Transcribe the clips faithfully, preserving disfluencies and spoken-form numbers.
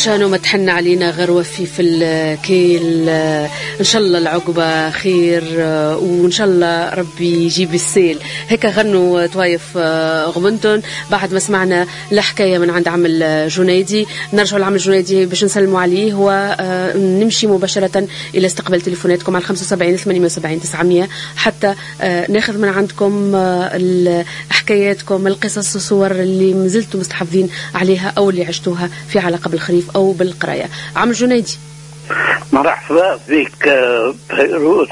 شانو ما تحن علينا غير وفي في الكيل. ان شاء الله العقبة خير وان شاء الله ربي يجيب السيل. هيك غنوا طوايف غمنتون بعد ما سمعنا الحكاية من عند عم الجنيدي. نرجع لعم الجنيدي باش نسلموا عليه ونمشي مباشرة الى استقبال تليفوناتكم على خمسة وسبعين ثمانية وسبعين تسعمية حتى ناخذ من عندكم حكاياتكم، القصص والصور اللي مازلتوا مستحفظين عليها او اللي عشتوها في علاقة بالخريف او بالقراية. عم الجنيدي مرحبا بك بيروت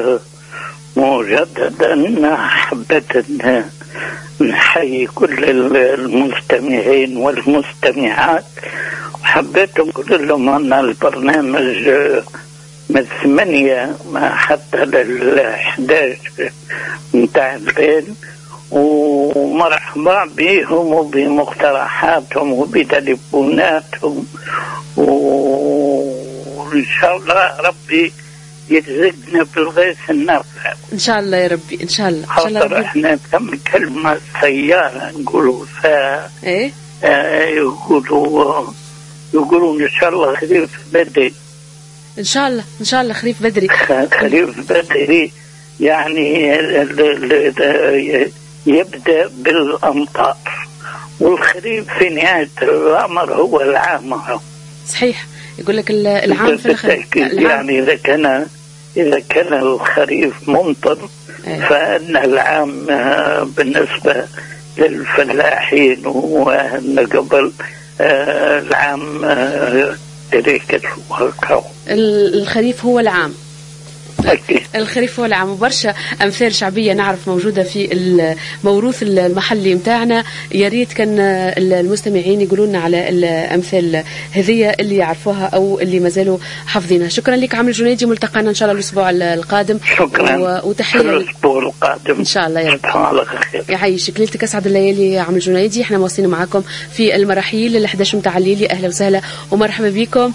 مجددا. حبيت نحيي كل المستمعين والمستمعات، وحبيت نقول لهم أن البرنامج من ثمانية حتى للحداش متاع الليل، ومرحبا بهم وبمقترحاتهم وبتليفوناتهم، وإن شاء الله ربي يرزقنا بالغيث النافع إن شاء الله يا ربي. إن شاء الله. خاطر إحنا كم كلمة سيارة نقولوا فيها إيه آه يقولوا يقولون إن شاء الله خريف بدري. إن شاء الله إن شاء الله خريف بدري. خريف بدري يعني يبدأ بالأمطار، والخريف في نهاية الأمر هو العام. صحيح، يقول لك العام في الخريف يعني إذا كان إذا كان الخريف ممطر أيه. فإن العام بالنسبة للفلاحين وأن قبل العام تريكة الخريف هو العام. أكيد. الخريف هو العام. وبرشا أمثال شعبية نعرف موجودة في الموروث المحلي متاعنا. يا ريت كان المستمعين يقولوا لنا على الأمثال هذه اللي يعرفوها أو اللي ما زالوا حافظينها. شكرا لك عم الجنيدي، ملتقانا إن شاء الله الأسبوع القادم. شكرا. وتحية الأسبوع القادم إن شاء الله يا رب. الله خير. يعيشك، ليلتك أسعد الليالي يا عم الجنيدي. إحنا مواصلين معكم في المراحيل ال إحدى عشر متاع الليل. أهلا وسهلا ومرحبا بكم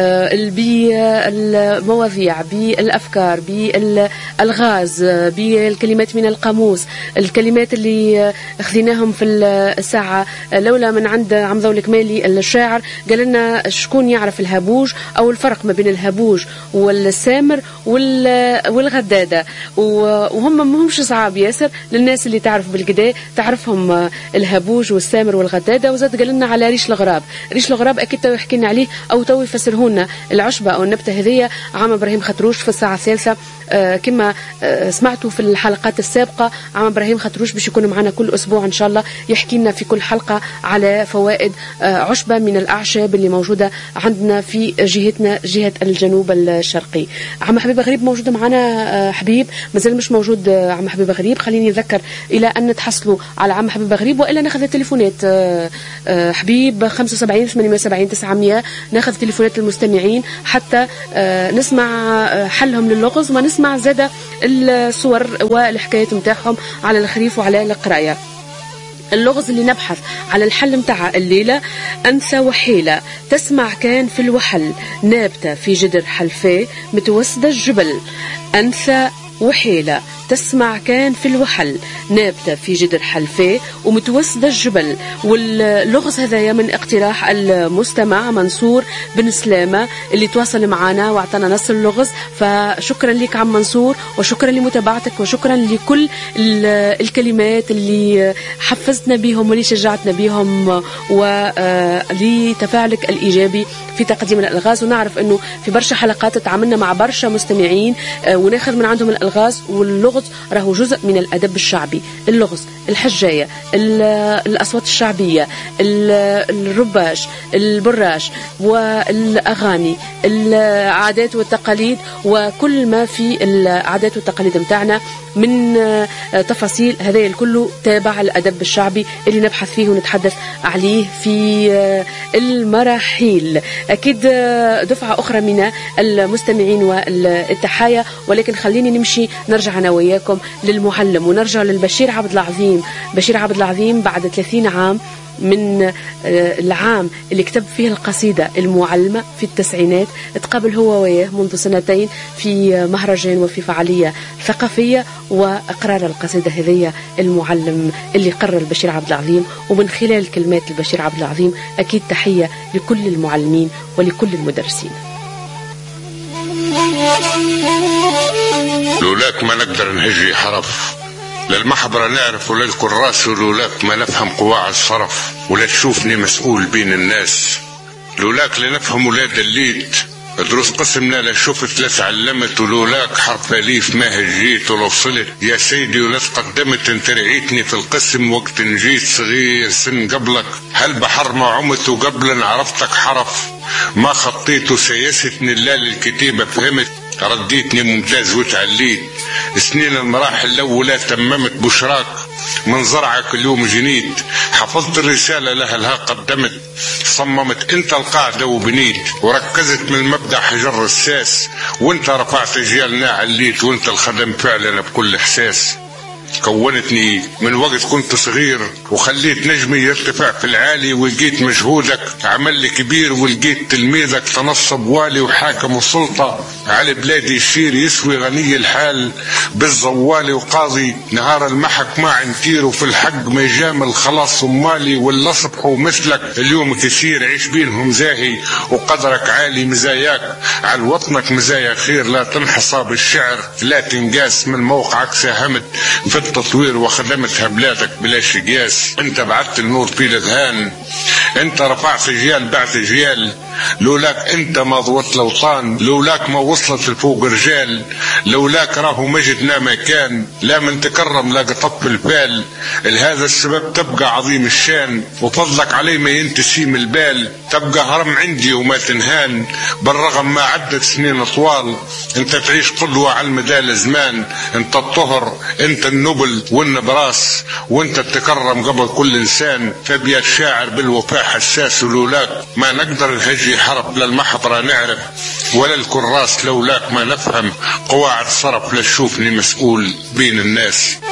بالمواضيع، بالأفكار، بالألغاز، بالكلمات من القاموس، الكلمات اللي خذيناهم في الساعة لولا من عند عم ذو الكمالي الشاعر. قال لنا شكون يعرف الهبوج أو الفرق ما بين الهبوج والسامر والغدادة، وهم مهمش صعاب ياسر للناس اللي تعرف بالقدا تعرفهم الهبوج والسامر والغدادة. وزاد قال لنا على ريش الغراب. ريش الغراب أكيد تو يحكينا عليه أو تو يفسرهولنا العشبة أو النبتة هذية عام إبراهيم خطروش في الساعة الثالثة. آه كما آه سمعتوا في الحلقات السابقة عم إبراهيم خطروش باش يكون معنا كل أسبوع إن شاء الله، يحكي لنا في كل حلقة على فوائد آه عشبة من الأعشاب اللي موجودة عندنا في جهتنا، جهة الجنوب الشرقي. عم حبيب غريب موجودة معنا. آه حبيب مازال مش موجود. آه عم حبيب غريب خليني أذكر إلى أن نتحصلوا على عم حبيب غريب، وإلا ناخذ التليفونات. آه آه حبيب خمسة وسبعين ثمانية وسبعين تسعمية ناخذ تليفونات المستمعين حتى آه نسمع آه حلهم للغز، وما نسمع زادة الصور والحكايات متاعهم على الخريف وعلى القراية. اللغز اللي نبحث على الحل متاع الليلة: أنثى وحيلة تسمع كان في الوحل، نابتة في جدر حلفاء متوسدة الجبل. أنثى وحيلة تسمع كان في الوحل، نابتة في جدر حلفاء ومتوسدة الجبل. واللغز هذا من اقتراح المستمع منصور بن سلامة اللي تواصل معنا واعطانا نص اللغز. فشكرا لك عم منصور، وشكرا لمتابعتك، وشكرا لكل الكلمات اللي حفزتنا بهم واللي شجعتنا بهم ولتفاعلك الإيجابي في تقديم الألغاز. ونعرف أنه في برشا حلقات تعاملنا مع برشا مستمعين وناخذ من عندهم الألغاز، واللغز راهو جزء من الأدب الشعبي. اللغز، الحجاية، الأصوات الشعبية، الرباش، البراش، والأغاني، العادات والتقاليد، وكل ما في العادات والتقاليد متاعنا من تفاصيل. هذا الكل تابع الأدب الشعبي اللي نبحث فيه ونتحدث عليه في المراحيل. أكيد دفعة أخرى من المستمعين والتحايا، ولكن خليني نمشي شيء نرجع أنا وياكم للمعلم ونرجع للبشير عبد العظيم. بشير عبد العظيم بعد ثلاثين عام من العام اللي كتب فيه القصيدة المعلمة في التسعينات، تقابل هو وياه منذ سنتين في مهرجان وفي فعالية ثقافية، وإقرار القصيدة هذه المعلم اللي قرر البشير عبد العظيم. ومن خلال كلمات البشير عبد العظيم أكيد تحية لكل المعلمين ولكل المدرسين. لولاك ما نقدر نهجي حرف، للمحبرة نعرف ولا الكراس، ولولاك ما نفهم قواعد الصرف، ولا تشوفني مسؤول بين الناس. لولاك لنفهم ولا دليت، دروس قسمنا لا شفت لا تعلمت، ولولاك حرف أليف ما هجيت. ولو وصلت يا سيدي ولا تقدمت، انت رعيتني في القسم وقت نجيت صغير سن قبلك. هل بحر ما عمت وقبل عرفتك حرف، ما خطيت وسيستني لا للكتيبة فهمت، رديتني ممتاز وتعليت. سنين المراحل الأولى تممت بشراك، من زرعك اليوم جنيت. حفظت الرسالة لها لها قدمت، صممت انت القاعدة وبنيت. وركزت من المبدأ حجر الساس، وانت رفعت جيالنا عليت. وانت الخدم فعلا بكل احساس. كونتني من وقت كنت صغير، وخليت نجمي يرتفع في العالي. ولقيت مجهودك عمل لي كبير، ولقيت تلميذك تنصب والي وحاكم السلطة على بلادي الشير. يسوي غني الحال بالزوالي وقاضي، نهار المحك ما عنتير. وفي الحق ما يجامل خلاص امالي، واللي صبحوا مثلك اليوم كثير عيش بينهم زاهي. وقدرك عالي مزاياك على وطنك مزايا خير، لا تنحصى بالشعر لا تنقاس. من موقعك ساهمت في التطوير وخدمتها بلادك بلاش قياس. انت بعثت النور في الاذهان، انت رفعت جيال بعد جيال. لولاك انت ما ضوت الاوطان، لولاك ما وصلت لفوق رجال. لولاك راهو مجدنا ما كان، لا من تكرم لا قطب البال. لهذا السبب تبقى عظيم الشان، وفضلك علي ما ينتسيم البال. تبقى هرم عندي وما تنهان، بالرغم ما عدت سنين طوال. انت تعيش قدوة على المدى الزمان، انت الطهر انت النبل والنبراس، وانت التكرم قبل كل انسان. فبيا الشاعر بالوفاء حساس، ولولاك ما نقدر نهجي حرف، للمحبرة نعرف ولا الكراس. لولاك ما نفهم قواعد صرف، لا تشوفني مسؤول بين الناس.